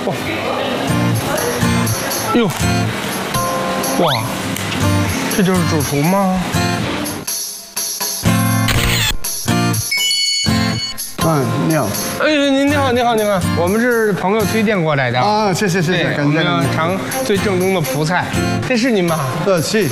哇，哟，哇，这就是主厨吗？ 你好。 哎，您好，我们是朋友推荐过来的啊，谢谢， 我们要尝最正宗的葡菜，这是您吗？ 是。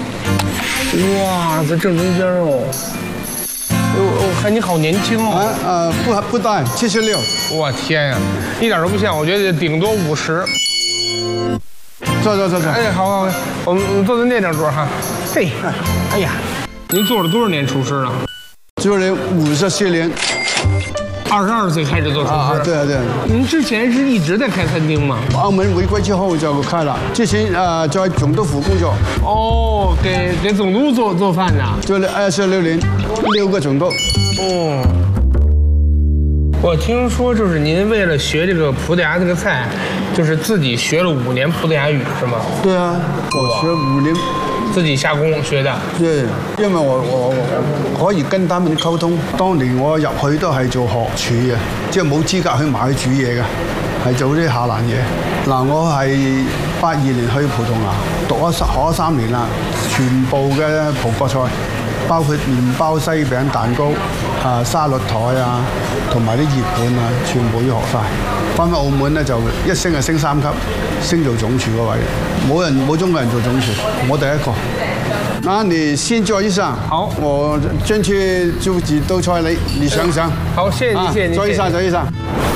哇，这正宗鲜肉，我看你好年轻哦。 不大，76。 我天呀，一点都不像，我觉得顶多50。 坐。 哎，好，我们坐在那张桌哈。嘿，哎呀，您做了多少年厨师了？ 做了54年。 22岁开始做厨师。 对。 您之前是一直在开餐厅吗？ 澳门回归之後就開啦。之前在總督府工作。 哦，給總督做飯的。 做了26年，6個總督。 哦。我聽說就是您為了學這個葡萄牙這個菜，就是自己學了5年葡萄牙語，是嗎？ 對啊，我學5年。 自己下工學的。 對，因為我可以跟他們溝通。當年我入去都係做學廚嘅，即係冇資格去埋去煮嘢嘅，係做啲下欄嘢。嗱，我係82年去葡萄牙學咗3年啦，全部嘅葡國菜，包括麵包、西餅、蛋糕、沙律台啊，同埋啲熱盤啊，全部要學晒。翻澳門咧就一升就升3級，升做總廚嗰位，冇中國人做總廚，我第一個。那你先坐一下， 好， 我進去就幾道菜你想想。 好，謝謝你，謝謝你。 坐一下。